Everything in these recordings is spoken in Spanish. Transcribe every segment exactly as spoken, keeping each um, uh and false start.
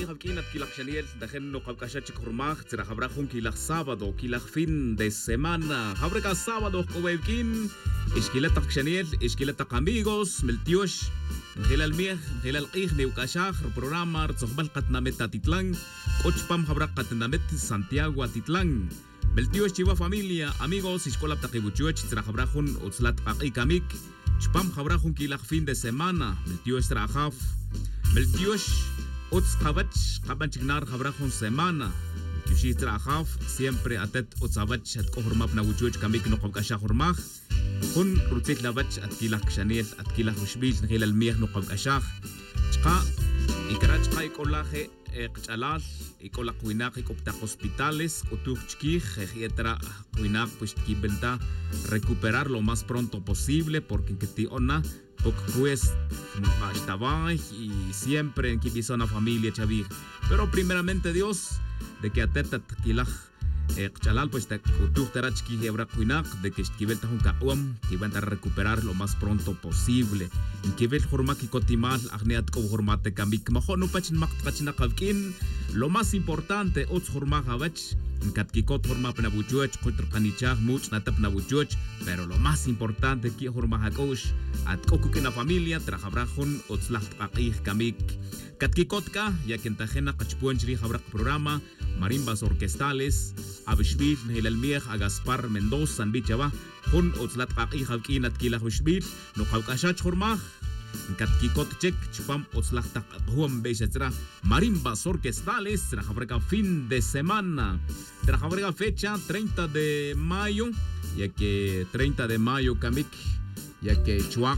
Habkinat kilak Shaniel, dejen no kabkashach kurmach, trajabrajun kilak sábado, kilak fin de semana. Habreka sábado, kowevkin, iskiletak Shaniel, iskiletak amigos, meltiosh, Mjilal mieh, mjilal qih, neukashach, programa, tzokbal katnamet atitlan, kochpam habrak katnamet Santiago atitlan. Meltiosh chiva familia, amigos, iskola takibuchuech, trajabrajun, utzlat aqikamik, chpam habrajun kilak fin de semana, meltiosh trajaf, meltiosh. Ots kabach, kaban chignar habrajun semana. Yushi trajaf, siempre atet otzabach at kohormap na wuchuch kamik no kabkasha hormach. Hun rutit lavach at kilak shanel at kilak ushbil ngilal mieh no kabkashach. Chka ikarach ka ikolaje qchalal ikolak winak ikopta hospitales utuch chkij etra winak pues kibenta recuperar lo más pronto posible porque que ti ona pues estaba y siempre en que una familia chavir. Pero primeramente Dios de que ateta kilaj chalal pues te tu terachki hebra kuinak de que esquivelta un kaum que van a recuperar lo más pronto posible. En que vel hormaki kotimal agneat ko hormate kamik mahono pachin maktachina kavkin lo más importante ots horma havach katkikot horma pnabuchuch kotr kanichag much natap nabuchuch pero lo más importante que horma hakosh at kokukina familia trajabrajun otzlach aqih kamik katkikotka ya que entajena kachpuenchri habrak programa marimbas orquestales abishbil hilal mieh a Gaspar Mendoza bichaba hun otzlat aqih havkin at kilaj bishbil no qawkashach horma katkikot check chupam otzlach taqhum beisatra marimbas orquestales trajabraka fin de semana trajabraka fecha treinta de mayo ya que treinta de mayo kamik ya que chuak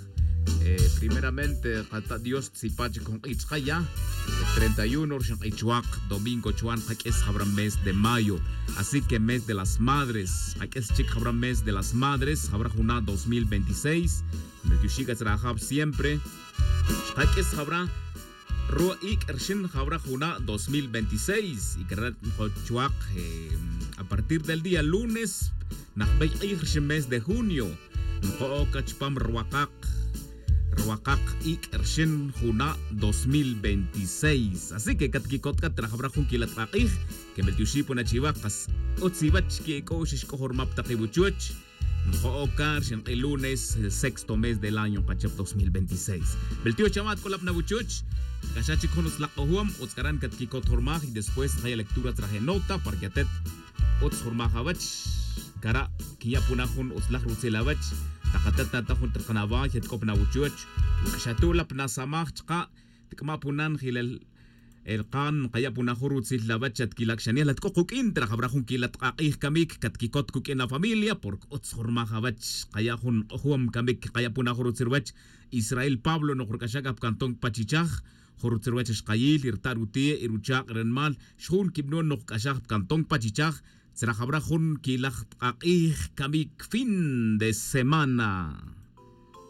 eh, primeramente hasta Dios sipach con itzaya treinta y uno chuak domingo chuan es habrá mes de mayo así que mes de las madres es chic habrá mes de las madres habrá juna dos mil veintiséis el yushiga trabajab siempre es habrá ro ik ershin habrá juna dos mil veintiséis y que chuak eh, a partir del día lunes nakbay ershin mes de junio Kachpam Ruakak Ruakak Ik Ershin Juna dos mil veintiséis. Así que Katkikotka trajabrajun kilatakij que meltiushipo na chivakas otzibach que koshish kohormap takibuchuch Njookar shen el lunes el sexto mes del año Pachap dos mil veintiséis. Beltio chamat kolap na buchuch Kashachi konos lakohuam otzkaran Katkikot hormaj y después hay lectura traje nota para que atet otz hormajabach Kara kia punahun uslах rutsilabach takatata tahun terkanaba yet kopna wuchuch ukashatula pnasamach qa tikma punan khilal elqan qaya punahur utsilabach at kilak shania lat kokukin trajabrajun kilat qaqih kamik katkikot kukina familia por otshormajabach qaya hun huam kamik qaya punahur utsirbach Israel Pablo no kurkashagap kantong pachichaj Horutzirwach qayil irtaruti iruchaq renmal shun kibnon no kashag kantong pachichaj Trajabrajun kilaj aqih kamik fin de semana.